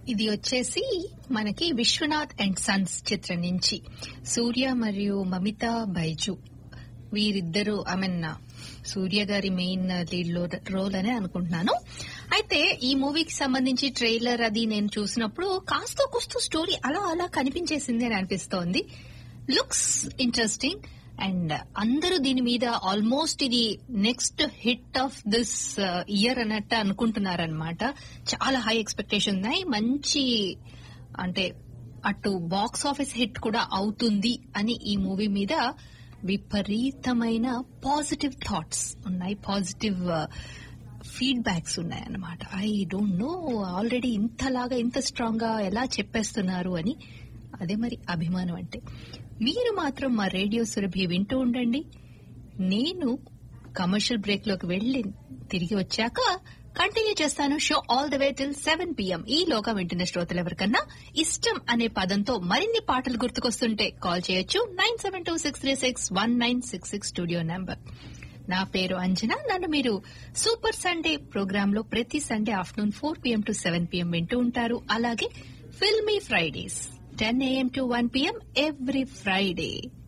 ఇది వచ్చేసి మనకి విశ్వనాథ్ అండ్ సన్స్ చిత్రం నుంచి సూర్య మరియు మమితా బైజు వీరిద్దరు సూర్య గారి మెయిన్ లీడ్ రోల్ అనే అనుకుంటున్నాను. అయితే ఈ మూవీకి సంబంధించి ట్రైలర్ అది నేను చూసినప్పుడు కాస్త కూస్తూ స్టోరీ అలా అలా కనిపించేసింది అని అనిపిస్తోంది. లుక్స్ ఇంట్రెస్టింగ్ అండ్ అందరూ దీని మీద ఆల్మోస్ట్ ఇది next hit of this year అన్నట్టు అనుకుంటున్నారనమాట. చాలా హై ఎక్స్పెక్టేషన్ ఉన్నాయి. మంచి అంటే అటు బాక్స్ ఆఫీస్ హిట్ కూడా అవుతుంది అని ఈ మూవీ మీద విపరీతమైన పాజిటివ్ థాట్స్ ఉన్నాయి, పాజిటివ్ ఫీడ్బ్యాక్స్ ఉన్నాయన్నమాట. ఐ డోంట్ నో ఆల్రెడీ ఇంతలాగా ఇంత స్ట్రాంగ్ గా ఎలా చెప్పేస్తున్నారు అని. అదే మరి అభిమానం అంటే. మీరు మాత్రం మా రేడియో సురభి వింటూ ఉండండి. నేను కమర్షియల్ బ్రేక్ లోకి వెళ్లి తిరిగి వచ్చాక కంటిన్యూ చేస్తాను show all the way till 7 PM. ఈలోగా వింటున్న శ్రోతలు ఎవరికన్నా ఇష్టం అనే పదంతో మరిన్ని పాటలు గుర్తుకొస్తుంటే కాల్ చేయొచ్చు 9726361966 స్టూడియో నంబర్. నా పేరు అంజనా. నన్ను మీరు సూపర్ సండే ప్రోగ్రామ్ లో ప్రతి Sunday afternoon 4 PM to 7 PM వింటూ ఉంటారు. అలాగే filmy Fridays 10 AM to 1 PM every Friday.